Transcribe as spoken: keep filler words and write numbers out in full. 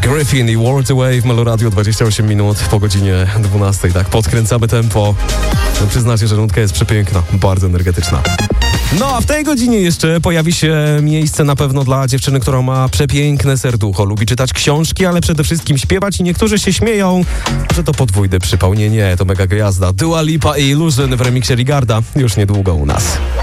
Griffin i World Away w Melo Radio, dwadzieścia osiem minut po godzinie dwunastej. Tak, podkręcamy tempo. No, przyznacie, że rundka jest przepiękna, bardzo energetyczna. No a w tej godzinie jeszcze pojawi się miejsce na pewno dla dziewczyny, która ma przepiękne serducho. Lubi czytać książki, ale przede wszystkim śpiewać i niektórzy się śmieją, że to podwójny przypał. Nie, nie, to mega gwiazda. Dua Lipa i Illusion w remiksie Rigarda już niedługo u nas.